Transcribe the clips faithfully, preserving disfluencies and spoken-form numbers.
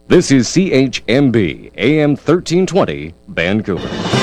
This is C H M B A M thirteen twenty Vancouver。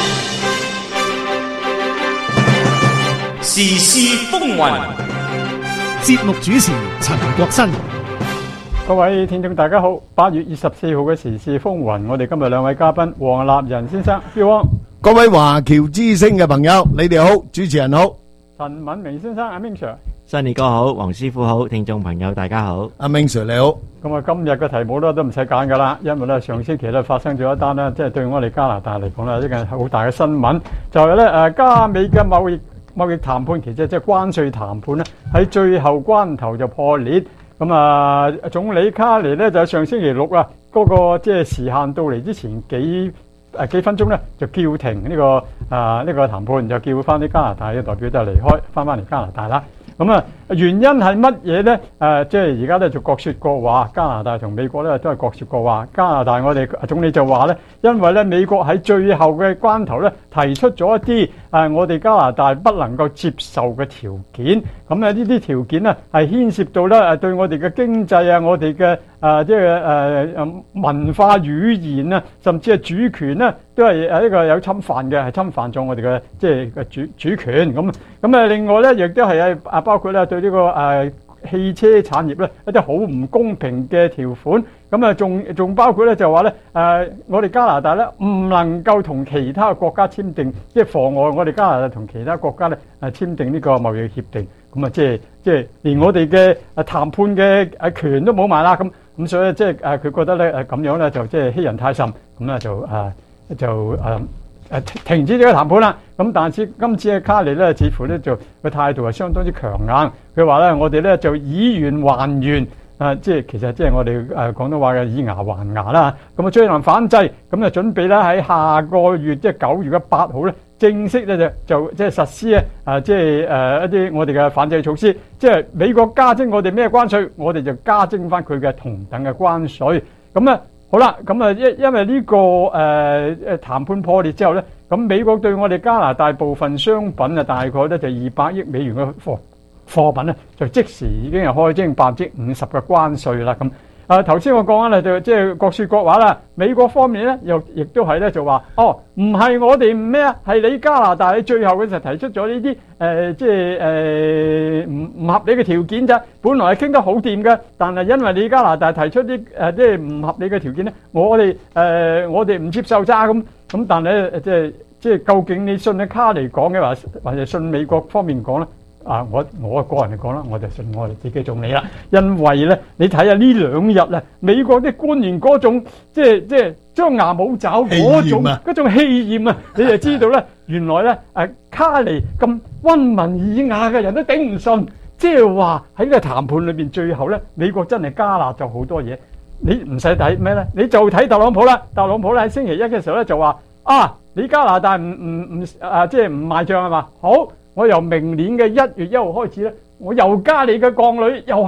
時事風雲， 節目主持陳國新。 各位聽眾大家好，八月二十四號嘅時事風雲，我哋今日兩位嘉賓黃立仁先生，標汪； 各位華僑之聲嘅朋友，你哋好，主持人好， 陳敏明先生，阿明 Sir。 新年哥好，黃師傅好，聽眾朋友大家好， 阿明 Sir 你好。 咁啊，今日嘅題目咧都唔使揀噶啦，因為咧上星期咧發生咗一單咧，即係對我哋加拿大嚟講咧，一件好大嘅新聞，就係咧誒加美嘅貿易貿易談判，其實即係關稅談判咧，喺最後關頭就破裂。咁啊，總理卡尼咧就喺上星期六啊，嗰個即係時限到嚟之前幾誒幾分鐘咧，就叫停呢個啊呢個談判，就叫翻啲加拿大嘅代表就離開，翻翻嚟加拿大啦。咁啊，原因係乜嘢咧？誒，即係而家咧就各説各話，加拿大同美國咧都係各説各話。加拿大我哋總理就話咧，因為咧美國喺最後嘅關頭咧提出咗一啲誒我哋加拿大不能夠接受嘅條件。咁咧呢啲條件咧係牽涉到咧誒對我哋嘅經濟啊、我哋嘅誒即係誒誒文化語言啊，甚至係主權咧，都係誒呢個有侵犯嘅，係侵犯咗我哋嘅即係嘅主主權。咁咁啊，另外咧亦都係啊包括咧對呢個誒汽車產業咧一啲好唔公平嘅條款。咁啊，仲仲包括咧就話咧誒，我哋加拿大咧唔能夠同其他國家簽訂，即係妨礙我哋加拿大同其他國家咧誒簽訂呢個貿易協定。咁啊，即係即係連我哋嘅誒談判嘅誒權都冇埋啦。咁咁所以即係誒佢覺得咧誒咁樣咧就即係欺人太甚。咁咧就誒就誒誒停止呢個談判啦。咁但係今次嘅卡尼咧，似乎咧就個態度係相當之強硬。佢話咧，我哋咧就以願還願。啊，即係其實即係我哋誒廣東話嘅以牙還牙啦。咁啊，追能反制，咁就準備咧喺下個月即係九月嘅八號咧，正式咧就就即係實施咧啊，即係誒一啲我哋嘅反制措施。即係美國加徵我哋咩關稅，我哋就加徵翻佢嘅同等嘅關稅。咁啊好啦，咁啊因因為呢個誒誒談判破裂之後咧，咁美國對我哋加拿大部分商品啊，大概咧就二百億美元嘅貨。貨品咧就即時已經係開徵百分之五十嘅關稅啦。咁啊頭先我講緊咧就即係各説各話啦。美國方面咧又亦都係咧就話哦，唔係我哋咩啊，係你加拿大喺最後嘅時候提出咗呢啲誒即係誒唔唔合理嘅條件咋。本來係傾得好掂嘅，但係因為你加拿大提出啲誒即係唔合理嘅條件咧，我哋誒、呃、我哋唔接受咋咁咁。但係咧即係即係究竟你信阿卡尼講嘅話，或者信美國方面講咧？啊！我我個人嚟講啦，我就信我哋自己總理啦。因為咧，你睇下呢兩日咧，美國啲官員嗰種即係即係張牙舞爪嗰種嗰種氣焰啊，你就知道咧，原來咧誒卡尼咁溫文爾雅嘅人都頂唔順，即係話喺呢個談判裏邊，最後咧美國真係加辣咗好多嘢。你唔使睇咩咧，你就睇特朗普啦。特朗普咧喺星期一嘅時候咧就話啊，你加拿大唔唔唔啊，即係唔賣帳係嘛？好。我由明年嘅一月一號開始咧，我又加你嘅鋼鋁，又係。